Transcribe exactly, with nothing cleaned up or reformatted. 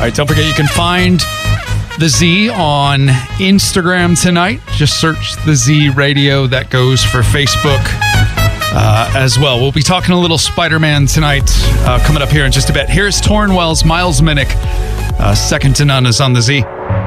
right, don't forget you can find The Z on Instagram tonight. Just search The Z Radio. That goes for Facebook uh, as well. We'll be talking a little Spider-Man tonight uh, coming up here in just a bit. Here's Tornwell's Miles Minnick. Uh, Second to None is on The Z.